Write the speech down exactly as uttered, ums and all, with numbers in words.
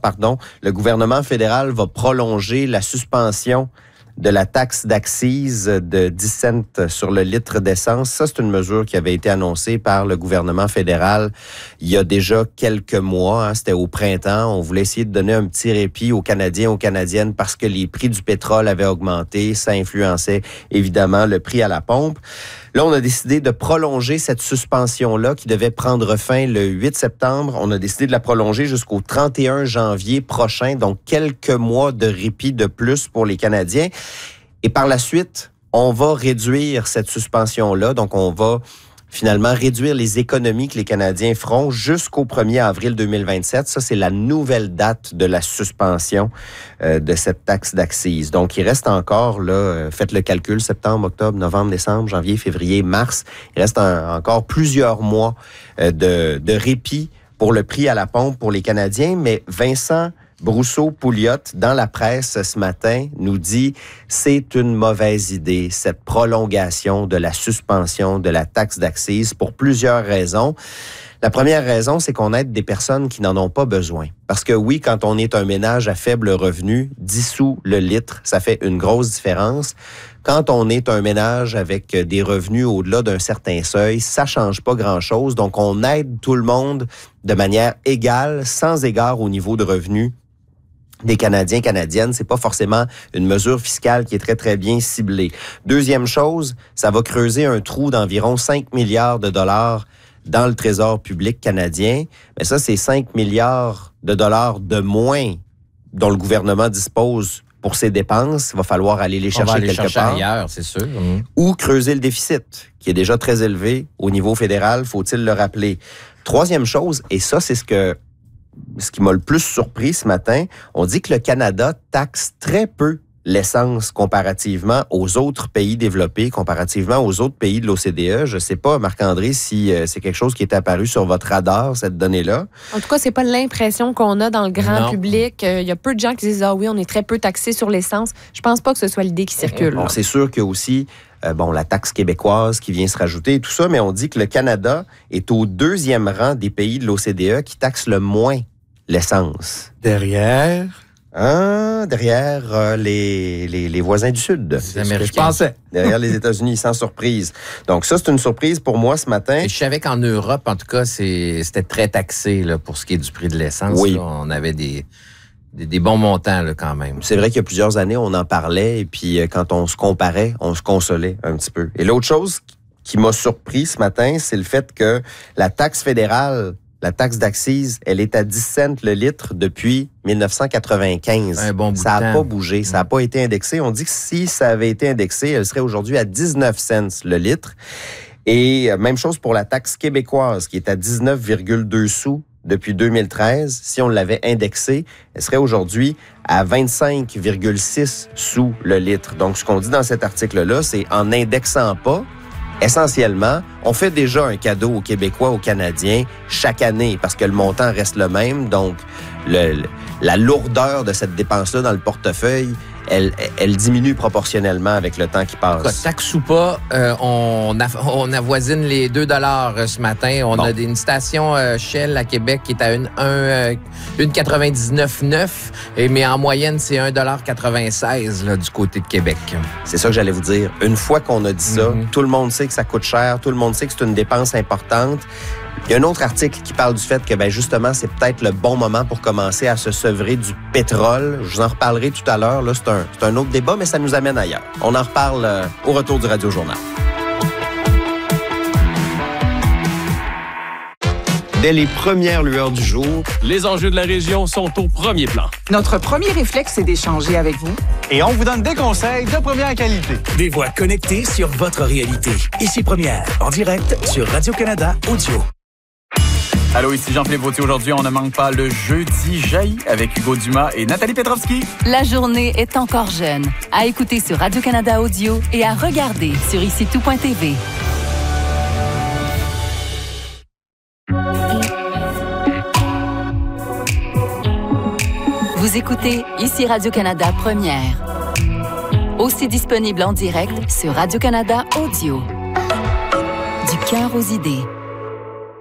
pardon, le gouvernement fédéral va prolonger la suspension de la taxe d'accise de dix cents sur le litre d'essence. Ça, c'est une mesure qui avait été annoncée par le gouvernement fédéral il y a déjà quelques mois. Hein, c'était au printemps. On voulait essayer de donner un petit répit aux Canadiens, aux Canadiennes, parce que les prix du pétrole avaient augmenté. Ça influençait évidemment le prix à la pompe. Là, on a décidé de prolonger cette suspension-là qui devait prendre fin le huit septembre. On a décidé de la prolonger jusqu'au trente et un janvier prochain, donc quelques mois de répit de plus pour les Canadiens. Et par la suite, on va réduire cette suspension-là. Donc, on va finalement réduire les économies que les Canadiens feront jusqu'au premier avril deux mille vingt-sept. Ça, c'est la nouvelle date de la suspension euh, de cette taxe d'accise. Donc, il reste encore, là, euh, faites le calcul, septembre, octobre, novembre, décembre, janvier, février, mars. Il reste un, encore plusieurs mois euh, de, de répit pour le prix à la pompe pour les Canadiens. Mais Vincent Brousseau-Pouliot, dans la presse ce matin, nous dit « C'est une mauvaise idée, cette prolongation de la suspension de la taxe d'accise pour plusieurs raisons. » La première raison, c'est qu'on aide des personnes qui n'en ont pas besoin. Parce que oui, quand on est un ménage à faible revenu, dix sous le litre, ça fait une grosse différence. Quand on est un ménage avec des revenus au-delà d'un certain seuil, ça change pas grand-chose. Donc, on aide tout le monde de manière égale, sans égard au niveau de revenus des Canadiens, Canadiennes. C'est pas forcément une mesure fiscale qui est très, très bien ciblée. Deuxième chose, ça va creuser un trou d'environ cinq milliards de dollars dans le trésor public canadien. Mais ça, c'est cinq milliards de dollars de moins dont le gouvernement dispose pour ses dépenses. Il va falloir aller les chercher On va aller quelque chercher part. ailleurs, c'est sûr. Mmh. Ou creuser le déficit, qui est déjà très élevé au niveau fédéral, faut-il le rappeler. Troisième chose, et ça, c'est ce que ce qui m'a le plus surpris ce matin, on dit que le Canada taxe très peu l'essence comparativement aux autres pays développés, comparativement aux autres pays de l'O C D E. Je ne sais pas, Marc-André, si euh, c'est quelque chose qui est apparu sur votre radar, cette donnée-là. En tout cas, c'est pas l'impression qu'on a dans le grand Non. public. Il euh, y a peu de gens qui disent « Ah oui, on est très peu taxé sur l'essence ». Je pense pas que ce soit l'idée qui circule. Bon, c'est sûr qu'il y a aussi euh, bon, la taxe québécoise qui vient se rajouter et tout ça, mais on dit que le Canada est au deuxième rang des pays de l'O C D E qui taxent le moins l'essence. Derrière... Hein, derrière euh, les, les, les voisins du Sud. Les Américains. Je pensais. Derrière les États-Unis, sans surprise. Donc ça, c'est une surprise pour moi ce matin. Et je savais qu'en Europe, en tout cas, c'est, c'était très taxé là, pour ce qui est du prix de l'essence. Oui. Là, on avait des, des, des bons montants là, quand même. C'est vrai qu'il y a plusieurs années, on en parlait et puis euh, quand on se comparait, on se consolait un petit peu. Et l'autre chose qui m'a surpris ce matin, c'est le fait que la taxe fédérale, la taxe d'accise, elle est à dix cents le litre depuis dix-neuf cent quatre-vingt-quinze. Un bon bout ça de n'a temps. pas bougé, ça n'a pas été indexé. On dit que si ça avait été indexé, elle serait aujourd'hui à dix-neuf cents le litre. Et euh, même chose pour la taxe québécoise, qui est à dix-neuf virgule deux sous depuis deux mille treize. Si on l'avait indexée, elle serait aujourd'hui à vingt-cinq virgule six sous le litre. Donc, ce qu'on dit dans cet article-là, c'est en indexant pas, essentiellement, on fait déjà un cadeau aux Québécois, aux Canadiens, chaque année, parce que le montant reste le même. Donc, le, le, la lourdeur de cette dépense-là dans le portefeuille, elle, elle diminue proportionnellement avec le temps qui passe. Quoi, taxe ou pas, euh, on, a, on avoisine les deux dollars ce matin. On Bon. a une station euh, Shell à Québec qui est à une, un, euh, une quatre-vingt-dix-neuf neuf, et mais en moyenne, c'est un dollar quatre-vingt-seize là, du côté de Québec. C'est ça que j'allais vous dire. Une fois qu'on a dit ça, Mm-hmm. tout le monde sait que ça coûte cher, tout le monde sait que c'est une dépense importante. Il y a un autre article qui parle du fait que, ben justement, c'est peut-être le bon moment pour commencer à se sevrer du pétrole. Je vous en reparlerai tout à l'heure. Là, c'est un, c'est un autre débat, mais ça nous amène ailleurs. On en reparle euh, au retour du Radio Journal. Dès les premières lueurs du jour, Les enjeux de la région sont au premier plan. Notre premier réflexe est d'échanger avec vous. Et on vous donne des conseils de première qualité. Des voix connectées sur votre réalité. Ici Première, en direct sur Radio-Canada Audio. Allô, ici Jean-Philippe Vautier. Aujourd'hui, on ne manque pas le Jeudi jaillit avec Hugo Dumas et Nathalie Petrovski. La journée est encore jeune. À écouter sur Radio-Canada Audio et à regarder sur ici tout point t v. Vous écoutez ici Radio-Canada Première. Aussi disponible en direct sur Radio-Canada Audio. Du cœur aux idées.